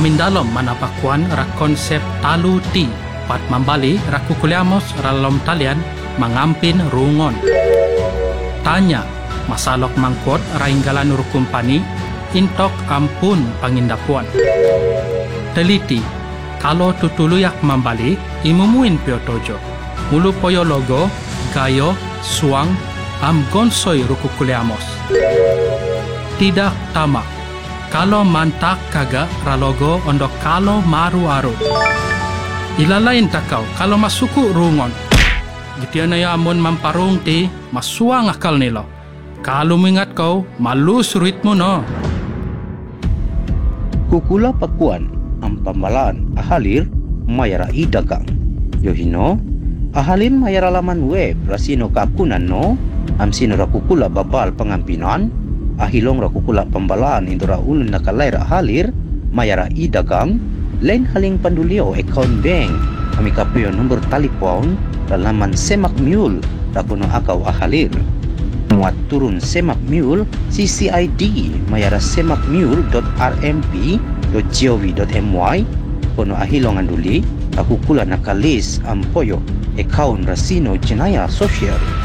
mindalom manapakuan ra konsep talu ti pat mambali ra kukuliamos ralom talian mangampin rungon. Tanya masalok mangkot ra inggalan urukumpani intok ampun pangindapuan. Teliti kalau tutuluyak mambali imumuin piotojo mulu poyo logo gayo suang am gonsoy rukukuliamos. Tidak tamak kalau mantak kaga ralogo ondo kalau maru-aru. Ilalain takau kalau masuku rungon. Gitian na yamun mamparung ti masuang akal nilo. Kalau mengingat kau malus ritmo no. Kukula pakuan ang pamalaan ahalir mayara idagang. Yohino ahalin mayara laman web rasino kakunan no am sino ra kukula babal pengampinan ahilong ra kukula pambalaan indora ulun nakalair ahalir mayara idagang lain haling pandulio account bank kami kapuyo nomor telepon laman semak mule ra kuno akaw ahalir muat turun semak mule CCID mayara semakmule.rmp.gov.my kuno ahilong anduli akukula nakalis ampoyo account rasino jenaya sosial.